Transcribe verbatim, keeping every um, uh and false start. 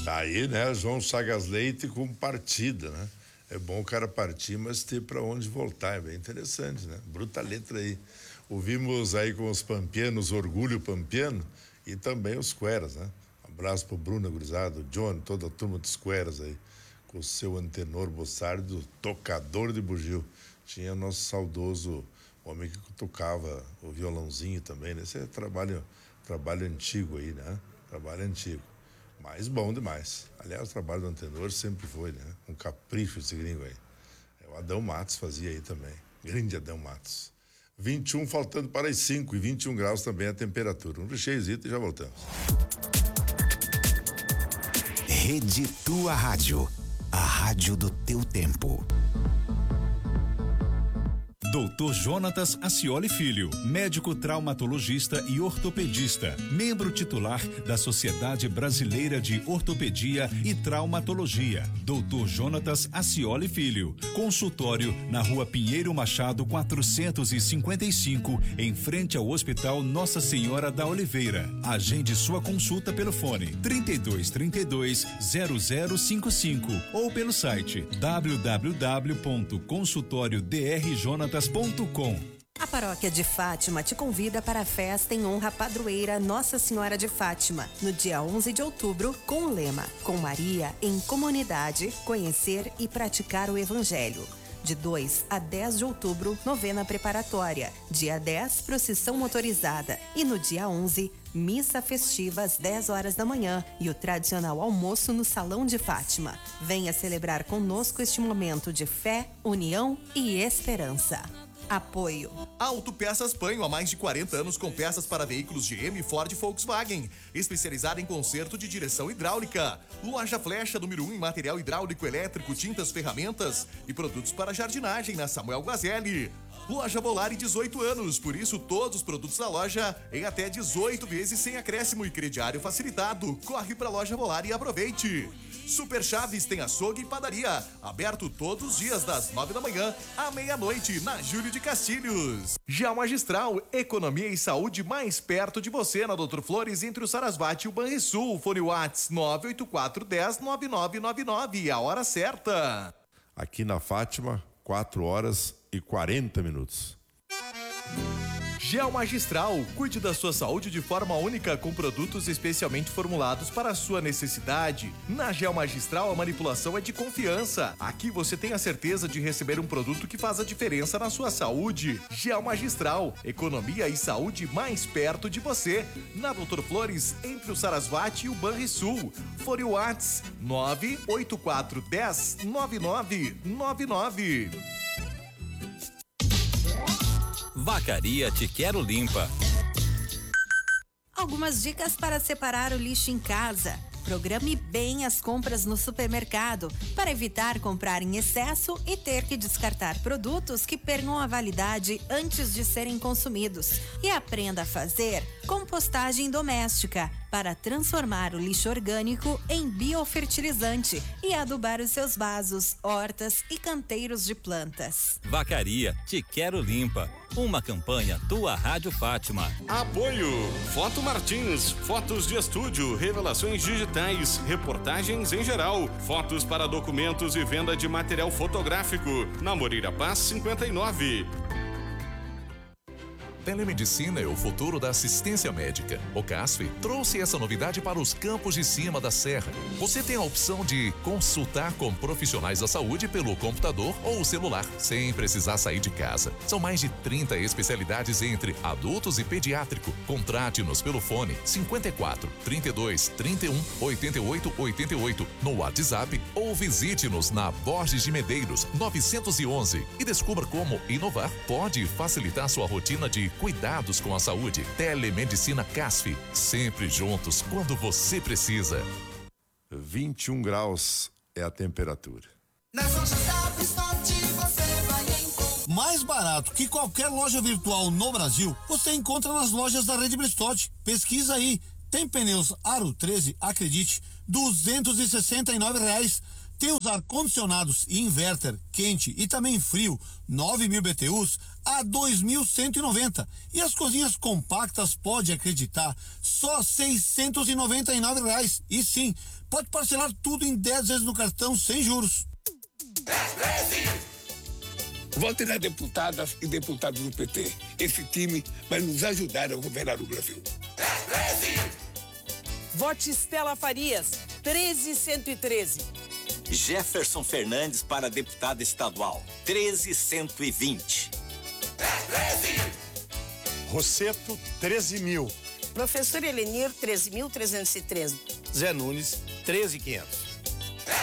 Daí, né, João Chagas Leite com partida, né? É bom o cara partir, mas ter para onde voltar, é bem interessante, né? Bruta letra aí. Ouvimos aí com os pampianos, Orgulho Pampiano e também os Cueras, né? Um abraço pro Bruno Gurizado, o John, toda a turma dos Cueras aí, com o seu Antenor Bossardo, tocador de bugio. Tinha o nosso saudoso homem que tocava o violãozinho também, né? Esse é trabalho, trabalho antigo aí, né? Trabalho antigo. Mas bom demais. Aliás, o trabalho do Antenor sempre foi, né? Um capricho esse gringo aí. O Adão Matos fazia aí também. Grande Adão Matos. vinte e um faltando para as cinco e vinte e um graus também a temperatura. Um recheizito e já voltamos. Rede Tua Rádio. A rádio do teu tempo. doutor Jonatas Acioli Filho, médico traumatologista e ortopedista, membro titular da Sociedade Brasileira de Ortopedia e Traumatologia. doutor Jonatas Acioli Filho, consultório na Rua Pinheiro Machado quatrocentos e cinquenta e cinco, em frente ao Hospital Nossa Senhora da Oliveira. Agende sua consulta pelo fone trinta e dois, trinta e dois, zero zero cinco cinco ou pelo site w w w ponto consultório d r jonatas ponto com. A Paróquia de Fátima te convida para a festa em honra à padroeira Nossa Senhora de Fátima, no dia onze de outubro, com o lema Com Maria em Comunidade, Conhecer e Praticar o Evangelho. De dois a dez de outubro, novena preparatória. Dia dez, procissão motorizada. E no dia onze, missa festiva às dez horas da manhã e o tradicional almoço no Salão de Fátima. Venha celebrar conosco este momento de fé, união e esperança. Apoio Autopeças Panho, há mais de quarenta anos com peças para veículos G M, Ford e Volkswagen, especializada em conserto de direção hidráulica. Loja Flecha, número um em material hidráulico, elétrico, tintas, ferramentas e produtos para jardinagem, na Samuel Guazelli. Loja Volare, dezoito anos, por isso todos os produtos da loja em até dezoito vezes sem acréscimo e crediário facilitado. Corre para a Loja Volare e aproveite. Super Chaves tem açougue e padaria, aberto todos os dias das nove da manhã à meia-noite, na Júlio de Castilhos. Já Magistral, economia e saúde mais perto de você, na doutor Flores, entre o Sarasvati e o Banrisul. Fone Whats nove oito quatro, dez, nove nove nove nove, a hora certa. Aqui na Fátima, quatro horas e quarenta minutos. Gel Magistral, cuide da sua saúde de forma única com produtos especialmente formulados para a sua necessidade. Na Gel Magistral, a manipulação é de confiança. Aqui você tem a certeza de receber um produto que faz a diferença na sua saúde. Gel Magistral, economia e saúde mais perto de você. Na doutor Flores, entre o Sarasvati e o Banrisul. Fone Whats nove oito quatro, dez, nove nove nove nove. Vacaria Te Quero Limpa. Algumas dicas para separar o lixo em casa. Programe bem as compras no supermercado para evitar comprar em excesso e ter que descartar produtos que percam a validade antes de serem consumidos. E aprenda a fazer compostagem doméstica para transformar o lixo orgânico em biofertilizante e adubar os seus vasos, hortas e canteiros de plantas. Vacaria Te Quero Limpa. Uma campanha Tua Rádio Fátima. Apoio Foto Martins, fotos de estúdio, revelações digitais, reportagens em geral, fotos para documentos e venda de material fotográfico. Na Moreira Paz cinquenta e nove. Telemedicina é o futuro da assistência médica. O CASF trouxe essa novidade para os campos de cima da serra. Você tem a opção de consultar com profissionais da saúde pelo computador ou celular, sem precisar sair de casa. São mais de trinta especialidades entre adultos e pediátrico. Contrate-nos pelo fone cinquenta e quatro, trinta e dois, trinta e um, oitenta e oito, oitenta e oito no WhatsApp ou visite-nos na Borges de Medeiros novecentos e onze e descubra como inovar pode facilitar sua rotina de cuidados com a saúde. Telemedicina CASF, sempre juntos quando você precisa. vinte e um graus é a temperatura. Nas lojas da Bridgestone você vai encontrar mais barato que qualquer loja virtual no Brasil. Você encontra nas lojas da Rede Bridgestone. Pesquisa aí. Tem pneus Aro treze, acredite, duzentos e sessenta e nove reais. Tem os ar-condicionados e inverter quente e também frio, nove mil B T Us a dois mil cento e noventa. E as cozinhas compactas, pode acreditar, só seiscentos e noventa e nove reais. E sim, pode parcelar tudo em dez vezes no cartão sem juros. Vote nas deputadas e deputados do P T. Esse time vai nos ajudar a governar o Brasil. Vote Estela Farias, treze cento e treze. Jefferson Fernandes para deputado estadual, treze cento e vinte. Rosseto, treze mil. Professor Elenir, treze mil trezentos e treze. Zé Nunes, treze mil e quinhentos.